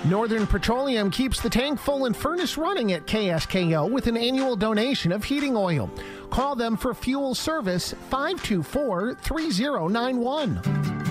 Northern Petroleum keeps the tank full and furnace running at KSKO with an annual donation of heating oil. Call them for fuel service 524-3091.